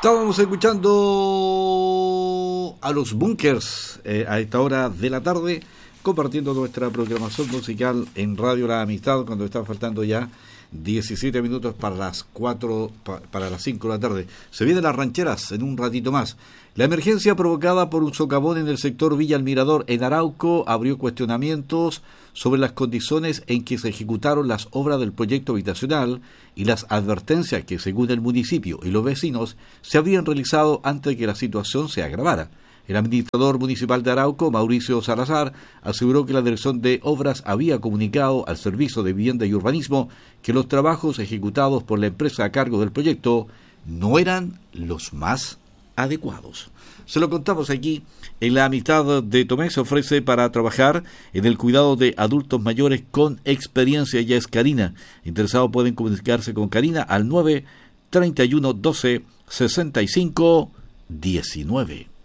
Estábamos escuchando a los Bunkers a esta hora de la tarde, compartiendo nuestra programación musical en Radio La Amistad, cuando están faltando ya 17 minutos para las 4, para las 5 de la tarde. Se vienen las rancheras en un ratito más. La emergencia provocada por un socavón en el sector Villa El Mirador en Arauco abrió cuestionamientos sobre las condiciones en que se ejecutaron las obras del proyecto habitacional y las advertencias que, según el municipio y los vecinos, se habían realizado antes de que la situación se agravara. El administrador municipal de Arauco, Mauricio Salazar, aseguró que la Dirección de Obras había comunicado al Servicio de Vivienda y Urbanismo que los trabajos ejecutados por la empresa a cargo del proyecto no eran los más adecuados. Se lo contamos aquí. En La Amistad de Tomé se ofrece para trabajar en el cuidado de adultos mayores con experiencia. Ya es Karina. Interesados pueden comunicarse con Karina al 9 31 12 65 19.